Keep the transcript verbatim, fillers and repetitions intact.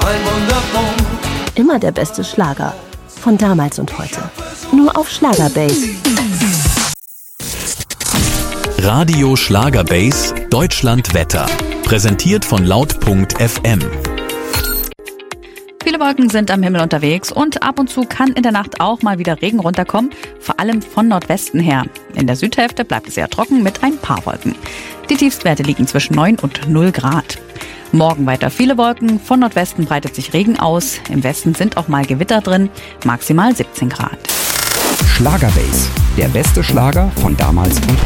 ein Wunderpunkt. Immer der beste Schlager. Von damals und heute. Nur auf Schlagerbase. Radio Schlagerbase Deutschland Wetter. Präsentiert von laut punkt f m. Viele Wolken sind am Himmel unterwegs und ab und zu kann in der Nacht auch mal wieder Regen runterkommen, vor allem von Nordwesten her. In der Südhälfte bleibt es eher trocken mit ein paar Wolken. Die Tiefstwerte liegen zwischen neun und null Grad. Morgen weiter viele Wolken, von Nordwesten breitet sich Regen aus, im Westen sind auch mal Gewitter drin, maximal siebzehn Grad. Schlagerbase, der beste Schlager von damals und